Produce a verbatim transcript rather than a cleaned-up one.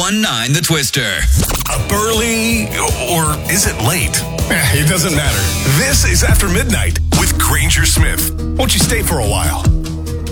one nine The Twister. Up early, or is it late? Eh, it doesn't matter. This is After Midnight with Granger Smith. Won't you stay for a while?